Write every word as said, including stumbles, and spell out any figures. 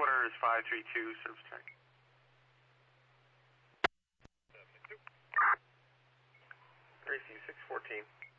Twitter is five three two, service check. Gracie six fourteen.